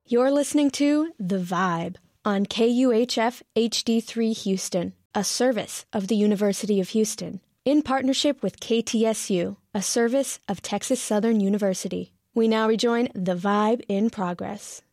You're listening to The Vibe on KUHF HD3 Houston, a service of the University of Houston, in partnership with KTSU, a service of Texas Southern University. We now rejoin The Vibe in progress.